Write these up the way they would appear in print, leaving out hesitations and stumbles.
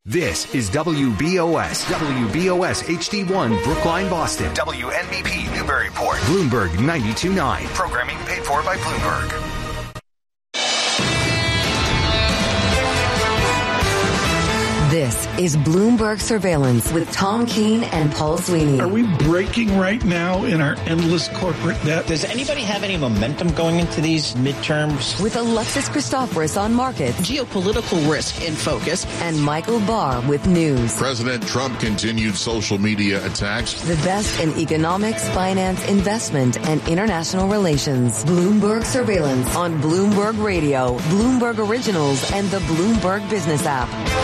This is WBOS HD1 Brookline, Boston. WNBP Newburyport. Bloomberg 92.9. Programming paid for by Bloomberg. This is Bloomberg Surveillance with Tom Keene and Paul Sweeney. Are we breaking right now in our endless corporate debt? Does anybody have any momentum going into these midterms? With Alexis Christoforous on markets. Geopolitical risk in focus. And Michael Barr with news. President Trump continued social media attacks. The best in economics, finance, investment, and international relations. Bloomberg Surveillance on Bloomberg Radio, Bloomberg Originals, and the Bloomberg Business app.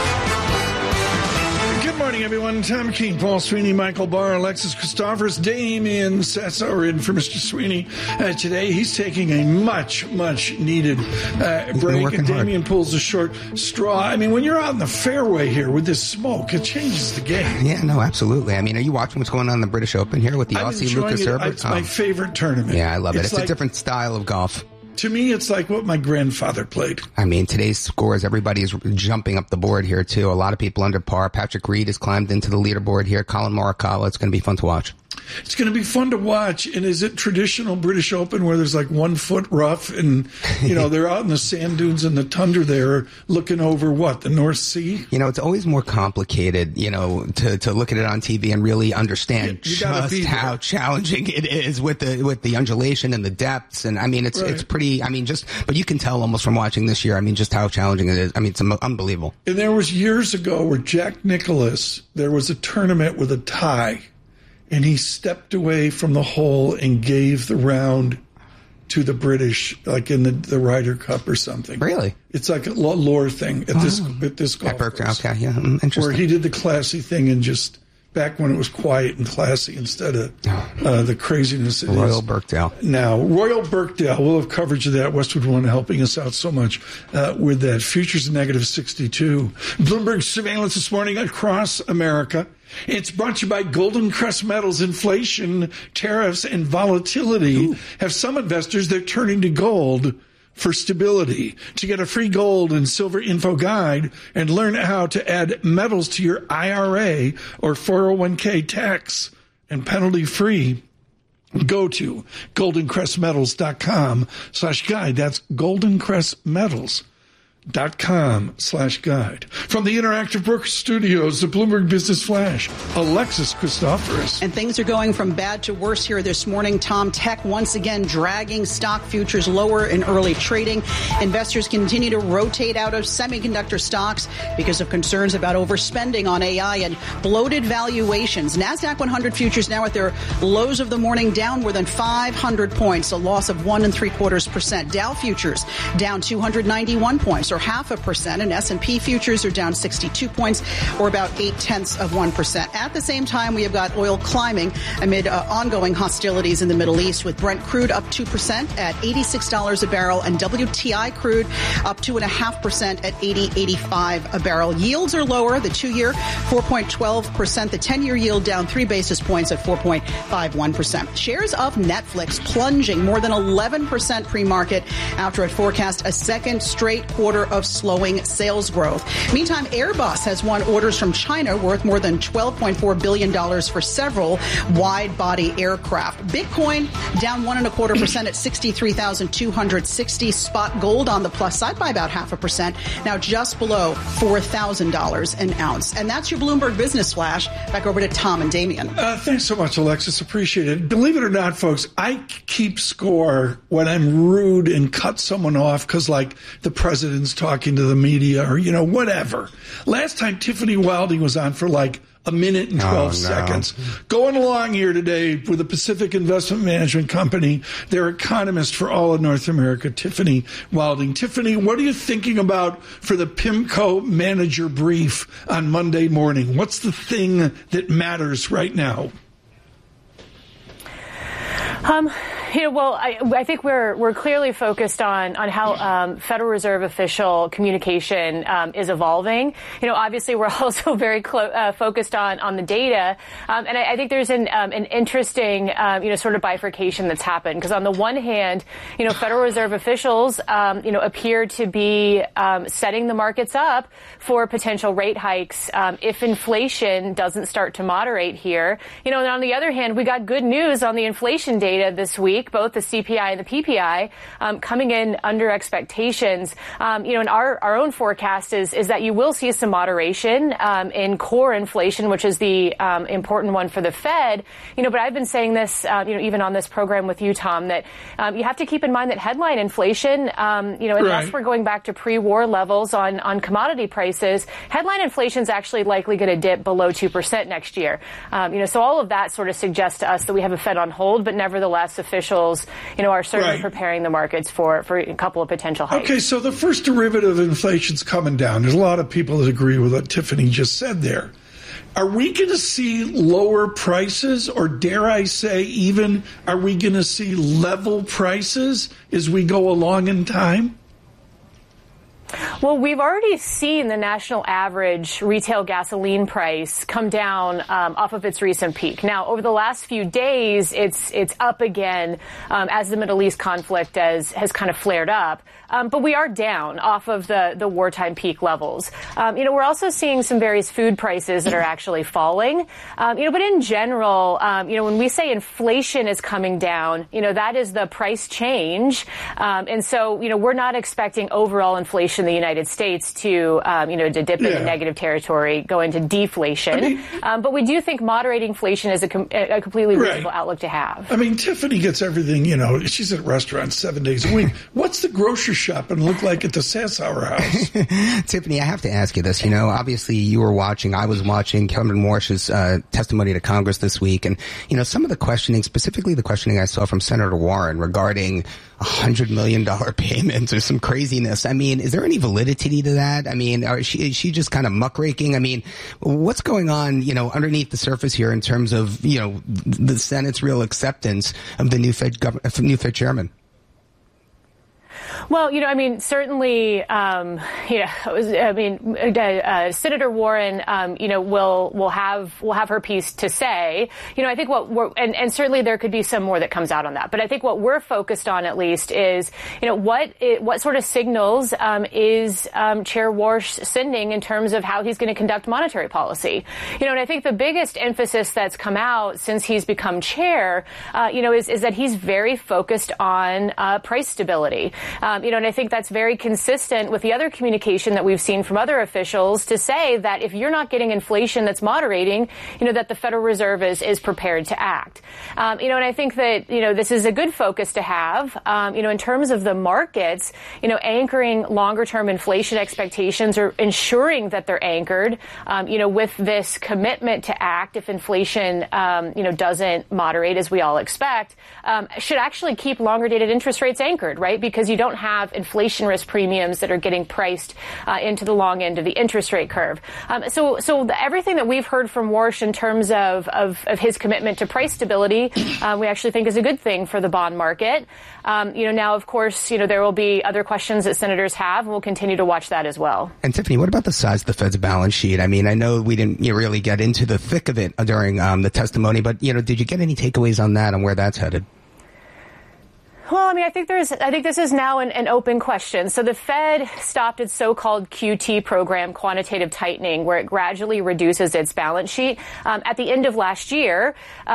Good morning, everyone. Tom Keene, Paul Sweeney, Michael Barr, Alexis Christoforous, Damian Sasso are in for Mr. Sweeney today. He's taking a much needed break, and Damian pulls a short straw. I mean, when you're out in the fairway here with this smoke, it changes the game. Yeah, no, absolutely. I mean, are you watching what's going on in the British Open here with the Aussie Lucas Herbert? It's my favorite tournament. Yeah, I love it. It's like a different style of golf. To me, it's like what my grandfather played. I mean, today's scores, everybody is jumping up the board here, too. A lot of people under par. Patrick Reed has climbed into the leaderboard here. Colin Morikawa. It's going to be fun to watch. It's going to be fun to watch. And is it traditional British Open where there's like 1 foot rough and, you know, they're out in the sand dunes and the tundra there looking over what, the North Sea? You know, it's always more complicated, you know, to look at it on TV and really understand just how challenging it is with the undulation and the depths. And I mean, it's pretty, I mean, but you can tell almost from watching this year, I mean, just how challenging it is. I mean, it's unbelievable. And there was years ago where Jack Nicklaus, there was a tournament with a tie. And he stepped away from the hole and gave the round to the British, like in the Ryder Cup or something. Really? It's like a lore thing at this golf course. Okay, yeah, interesting. Where he did the classy thing and just back when it was quiet and classy instead of the craziness it Royal is. Birkdale. Now, Royal Birkdale, we'll have coverage of that. Westwood One helping us out so much with that. Futures negative 62. Bloomberg surveillance this morning across America. It's brought to you by Golden Crest Metals. Inflation, tariffs, and volatility have some investors, they're turning to gold for stability. To get a free gold and silver info guide and learn how to add metals to your IRA or 401k tax and penalty free, go to goldencrestmetals.com/guide. That's goldencrestmetals.com/guide. From the Interactive Brooks Studios, the Bloomberg Business Flash, Alexis Christoforous. And things are going from bad to worse here this morning. Tom, tech once again dragging stock futures lower in early trading. Investors continue to rotate out of semiconductor stocks because of concerns about overspending on AI and bloated valuations. NASDAQ 100 futures now at their lows of the morning, down more than 500 points, a loss of 1 3/4%. Dow futures down 291 points, or 0.5%, and S&P futures are down 62 points, or about 0.8%. At the same time, we have got oil climbing amid ongoing hostilities in the Middle East, with Brent crude up 2% at $86 a barrel, and WTI crude up 2.5% at $80.85 a barrel. Yields are lower. The 2-year 4.12%, the 10-year yield down 3 basis points at 4.51%. Shares of Netflix plunging more than 11% pre-market after it forecast a second straight quarter of slowing sales growth. Meantime, Airbus has won orders from China worth more than $12.4 billion for several wide-body aircraft. Bitcoin down 1.25% at 63,260. Spot gold on the plus side by about 0.5%, now just below $4,000 an ounce. And that's your Bloomberg Business Flash. Back over to Tom and Damian. Thanks so much, Alexis. Appreciate it. Believe it or not, folks, I keep score when I'm rude and cut someone off because, like, the president's talking to the media or, you know, whatever. Last time Tiffany Wilding was on for like a minute and 12 seconds. Going along here today with the Pacific Investment Management Company, their economist for all of North America, Tiffany Wilding. Tiffany, what are you thinking about for the PIMCO manager brief on Monday morning? What's the thing that matters right now? I think we're clearly focused on how Federal Reserve official communication is evolving. Obviously we're also very focused on the data, and I think there's an interesting sort of bifurcation that's happened, because on the one hand, Federal Reserve officials appear to be setting the markets up for potential rate hikes if inflation doesn't start to moderate here. And on the other hand, we got good news on the inflation data this week, both the CPI and the PPI coming in under expectations. And our own forecast is that you will see some moderation in core inflation, which is the important one for the Fed. But I've been saying this, even on this program with you, Tom, that you have to keep in mind that headline inflation, unless we're going back to pre-war levels on commodity prices, headline inflation is actually likely going to dip below 2% next year. So all of that sort of suggests to us that we have a Fed on hold, but nevertheless, officials, are certainly preparing the markets for a couple of potential hikes. Okay, so the first derivative of inflation's coming down. There's a lot of people that agree with what Tiffany just said there. Are we going to see lower prices, or dare I say even, are we going to see level prices as we go along in time? Well, we've already seen the national average retail gasoline price come down off of its recent peak. Now, over the last few days, it's up again as the Middle East conflict has kind of flared up. But we are down off of the wartime peak levels. We're also seeing some various food prices that are actually falling. But in general, when we say inflation is coming down, that is the price change. And so, we're not expecting overall inflation in the United States to dip into negative territory, go into deflation. But we do think moderating inflation is a completely reasonable outlook to have. Tiffany gets everything, she's at restaurants 7 days a week. What's the grocery shop and look like at the Sasauer house? Tiffany, I have to ask you this. Obviously I was watching Kevin Warsh's testimony to Congress this week, and, some of the questioning, specifically the questioning I saw from Senator Warren regarding $100 million payments or some craziness. Is there any validity to that? Is she just kind of muckraking? What's going on, underneath the surface here in terms of, the Senate's real acceptance of the new Fed chairman? Well, certainly, Senator Warren, will have her piece to say. I think and certainly there could be some more that comes out on that. But I think what we're focused on, at least, is, what sort of signals is Chair Warsh sending in terms of how he's going to conduct monetary policy. And I think the biggest emphasis that's come out since he's become chair, is that he's very focused on price stability. And I think that's very consistent with the other communication that we've seen from other officials to say that if you're not getting inflation that's moderating, that the Federal Reserve is prepared to act. And I think that, this is a good focus to have, in terms of the markets, anchoring longer term inflation expectations or ensuring that they're anchored, with this commitment to act if inflation, doesn't moderate as we all expect, should actually keep longer dated interest rates anchored, right? Because you don't have inflation risk premiums that are getting priced into the long end of the interest rate curve. So everything that we've heard from Warsh in terms of his commitment to price stability, we actually think is a good thing for the bond market. Now, of course, there will be other questions that senators have, and we'll continue to watch that as well. And Tiffany, what about the size of the Fed's balance sheet? I know we didn't really get into the thick of it during the testimony, but, did you get any takeaways on that, on where that's headed? Well, I think this is now an open question. So the Fed stopped its so-called QT program, quantitative tightening, where it gradually reduces its balance sheet at the end of last year.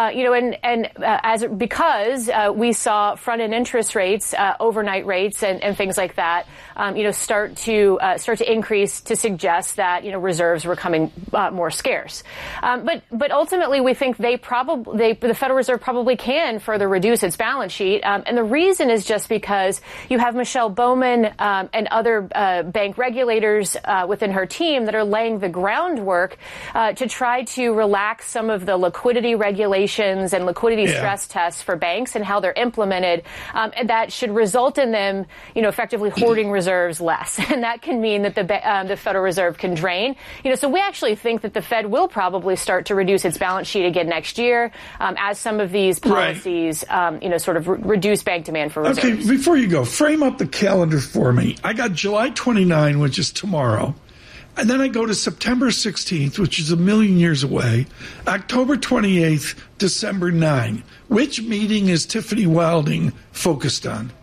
Because we saw front-end interest rates, overnight rates, and things like that, start to increase to suggest that reserves were coming more scarce. But ultimately, we think the Federal Reserve probably can further reduce its balance sheet, and the reason reason is just because you have Michelle Bowman and other bank regulators within her team that are laying the groundwork to try to relax some of the liquidity regulations and liquidity stress tests for banks and how they're implemented. And that should result in them, effectively hoarding reserves less. And that can mean that the Federal Reserve can drain. So we actually think that the Fed will probably start to reduce its balance sheet again next year as some of these policies, sort of reduce bank demand for reserves. Okay, before you go, frame up the calendar for me. I got July 29, which is tomorrow. And then I go to September 16th, which is a million years away, October 28th, December 9. Which meeting is Tiffany Wilding focused on?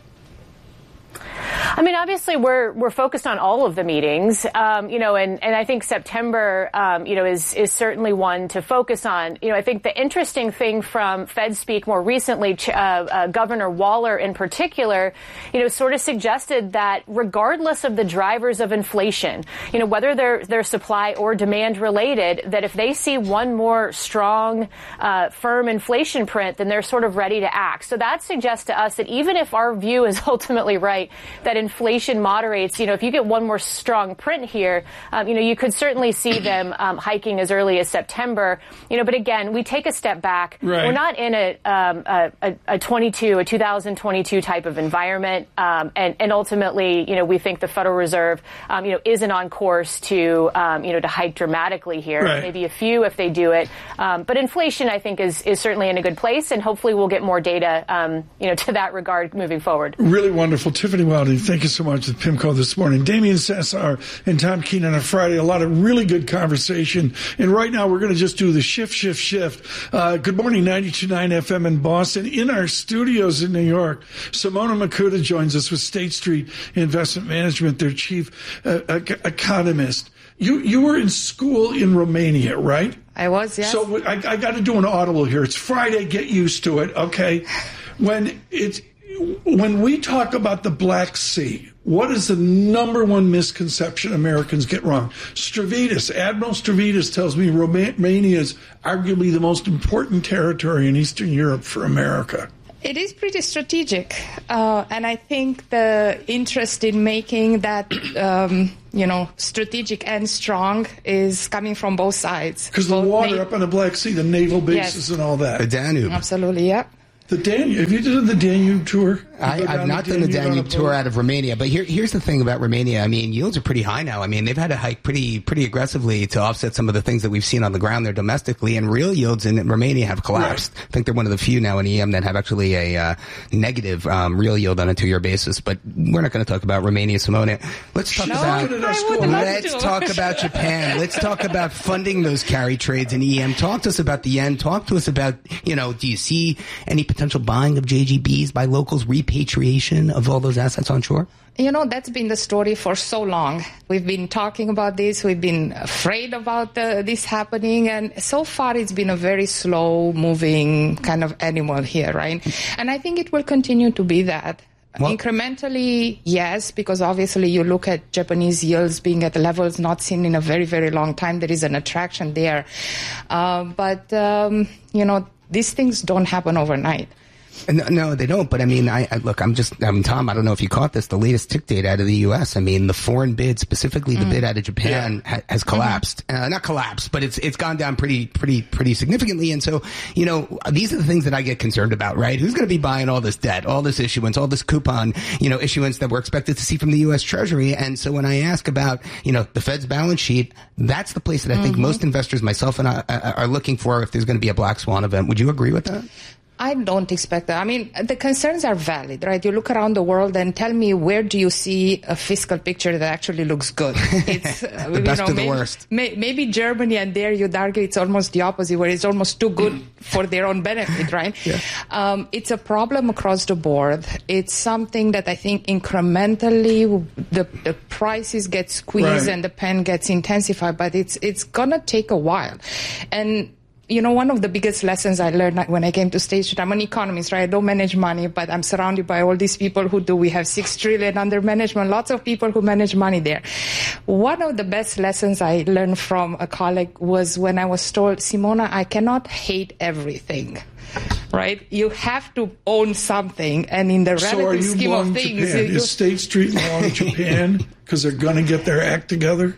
I mean, obviously, we're focused on all of the meetings, and I think September, is certainly one to focus on. I think the interesting thing from Fed speak more recently, Governor Waller in particular, sort of suggested that regardless of the drivers of inflation, whether they're supply or demand related, that if they see one more strong, firm inflation print, then they're sort of ready to act. So that suggests to us that even if our view is ultimately right, that inflation moderates, if you get one more strong print here, you could certainly see them hiking as early as September. But again, we take a step back. Right. We're not in a 2022 type of environment. And ultimately, we think the Federal Reserve, isn't on course to hike dramatically here. Right. Maybe a few if they do it. But inflation, I think, is certainly in a good place. And hopefully we'll get more data, to that regard moving forward. Really wonderful. Tiffany Wilding, thank you so much with PIMCO this morning. Damian Sassower and Tom Keene on a Friday. A lot of really good conversation. And right now we're going to just do the shift. Good morning, 92.9 FM in Boston. In our studios in New York, Simona Makuta joins us with State Street Investment Management, their chief economist. You were in school in Romania, right? I was, yes. So I got to do an audible here. It's Friday. Get used to it, okay? When we talk about the Black Sea, what is the number one misconception Americans get wrong? Admiral Stavridis tells me Romania is arguably the most important territory in Eastern Europe for America. It is pretty strategic, and I think the interest in making that, strategic and strong is coming from both sides. Because the water up on the Black Sea, the naval bases and all that. The Danube. Absolutely, yeah. The Danube. Have you done the Danube tour? I've not done the Danube tour out of Romania, but here's the thing about Romania. I mean, yields are pretty high now. I mean, they've had to hike pretty aggressively to offset some of the things that we've seen on the ground there domestically, and real yields in Romania have collapsed. Right. I think they're one of the few now in EM that have actually a negative real yield on a 2-year basis. But we're not going to talk about Romania, Simona. Let's talk about Japan. Let's talk about funding those carry trades in EM. Talk to us about the yen. Talk to us about, do you see any potential buying of JGBs by locals, repatriation of all those assets onshore? That's been the story for so long. We've been talking about this. We've been afraid about this happening. And so far, it's been a very slow-moving kind of animal here, right? And I think it will continue to be that. Well, incrementally, yes, because obviously you look at Japanese yields being at levels not seen in a very, very long time. There is an attraction there. But these things don't happen overnight. No, they don't. But I mean, Tom, I don't know if you caught this, the latest tick data out of the U.S. I mean, the foreign bid, specifically the bid out of Japan, has collapsed. Not collapsed, but it's gone down pretty significantly. And so, these are the things that I get concerned about, right? Who's going to be buying all this debt, all this issuance, all this coupon, issuance that we're expected to see from the U.S. Treasury? And so when I ask about, the Fed's balance sheet, that's the place that I think most investors, myself and I, are looking for if there's going to be a black swan event. Would you agree with that? I don't expect that. I mean, the concerns are valid, right? You look around the world and tell me, where do you see a fiscal picture that actually looks good? It's the best of the worst. Maybe Germany, and there you'd argue it's almost the opposite, where it's almost too good for their own benefit, right? Yeah. It's a problem across the board. It's something that I think incrementally the prices get squeezed and the pen gets intensified, but it's gonna take a while. And one of the biggest lessons I learned when I came to State Street, I'm an economist, right? I don't manage money, but I'm surrounded by all these people who do. We have $6 trillion under management, lots of people who manage money there. One of the best lessons I learned from a colleague was when I was told, Simona, I cannot hate everything. right? You have to own something, and in the relative scheme of things... Is State Street long Japan because they're going to get their act together?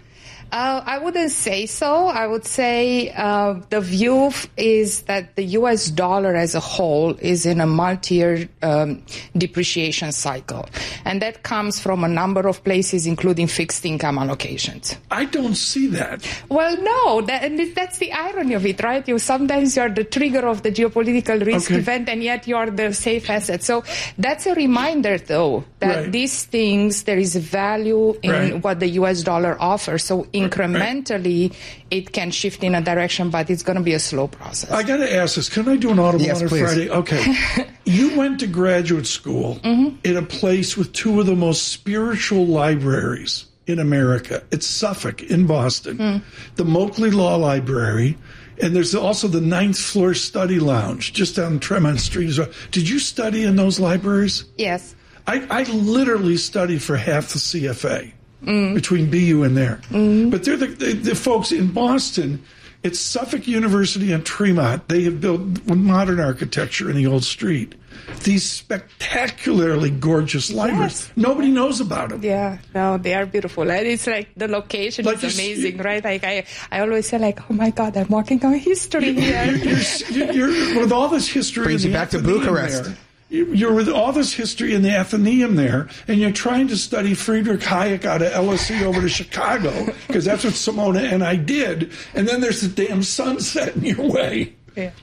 I wouldn't say so. I would say the view is that the U.S. dollar as a whole is in a multi-year depreciation cycle. And that comes from a number of places, including fixed income allocations. I don't see that. Well, no. That's the irony of it, right? Sometimes you're the trigger of the geopolitical risk event, and yet you're the safe asset. So that's a reminder, though, that these things, there is value in what the U.S. dollar offers. So incrementally, it can shift in a direction, but it's going to be a slow process. I got to ask this. Can I do an audible on Friday? Okay. You went to graduate school in a place with two of the most spiritual libraries in America. It's Suffolk in Boston, the Moakley Law Library, and there's also the 9th floor study lounge just down Tremont Street as well. Did you study in those libraries? Yes. I literally studied for half the CFA. Between BU and there. But they're the folks in Boston. It's Suffolk University and Tremont. They have built modern architecture in the old street. These spectacularly gorgeous libraries. Nobody knows about them. Yeah, no, they are beautiful. And it's like the location is amazing, right? Like I always say, like, oh my God, I'm walking on history here. You're with all this history. Brings you back to Bucharest. You're with all this history in the Athenaeum there, and you're trying to study Friedrich Hayek out of LSE over to Chicago, because that's what Simona and I did. And then there's the damn sunset in your way,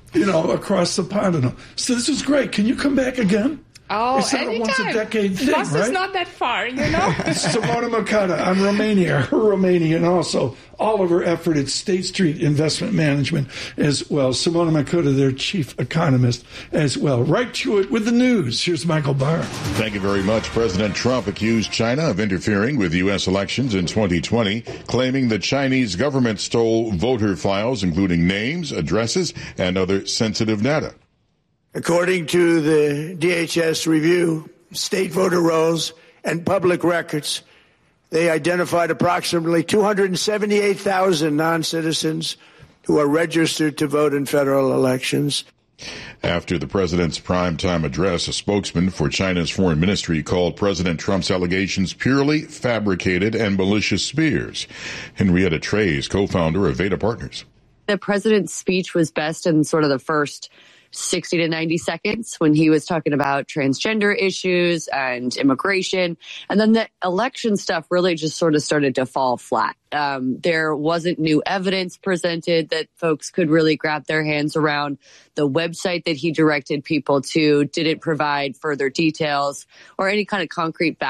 across the pond. So this is great. Can you come back again? Oh, it's not anytime. A once-a-decade thing, Boston's not that far, Simona Makata, I'm Romania, her Romanian also. All of her effort at State Street Investment Management as well. Simona Makata, their chief economist as well. Right to it with the news. Here's Michael Barr. Thank you very much. President Trump accused China of interfering with U.S. elections in 2020, claiming the Chinese government stole voter files, including names, addresses, and other sensitive data. According to the DHS review, state voter rolls and public records, they identified approximately 278,000 non-citizens who are registered to vote in federal elections. After the president's primetime address, a spokesman for China's foreign ministry called President Trump's allegations purely fabricated and malicious smears. Henrietta Trey is co-founder of Veda Partners. The president's speech was best in sort of the first 60 to 90 seconds when he was talking about transgender issues and immigration. And then the election stuff really just sort of started to fall flat. There wasn't new evidence presented that folks could really grab their hands around. The website that he directed people to didn't provide further details or any kind of concrete